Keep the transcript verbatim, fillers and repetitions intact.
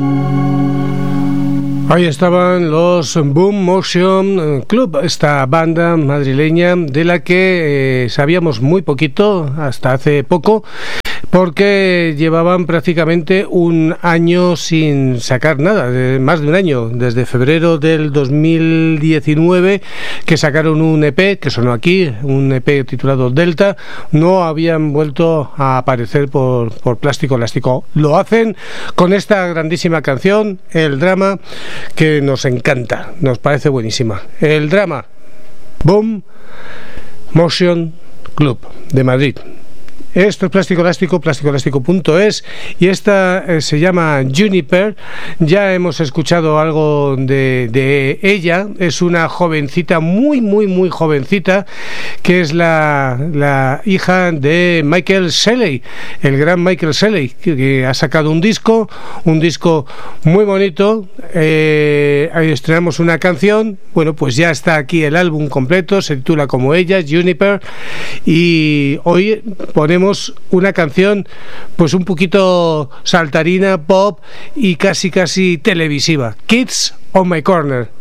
Ahí estaban los Boom Motion Club, esta banda madrileña de la que eh, sabíamos muy poquito hasta hace poco, porque llevaban prácticamente un año sin sacar nada, más de un año, desde febrero del dos mil diecinueve, que sacaron un E P que sonó aquí, un E P titulado Delta. No habían vuelto a aparecer por, por Plástico Elástico. Lo hacen con esta grandísima canción, El Drama, que nos encanta, nos parece buenísima. El Drama, Boom Motion Club de Madrid. Esto es Plástico Elástico, plástico elástico punto es, y esta eh, se llama Juniper. Ya hemos escuchado algo de, de ella. Es una jovencita, muy, muy, muy jovencita, que es la, la hija de Michael Shelley, el gran Michael Shelley, que, que ha sacado un disco, un disco muy bonito. Eh, ahí estrenamos una canción. Bueno, pues ya está aquí el álbum completo, se titula como ella, Juniper, y hoy ponemos una canción pues un poquito saltarina, pop y casi casi televisiva. Kids on My Corner.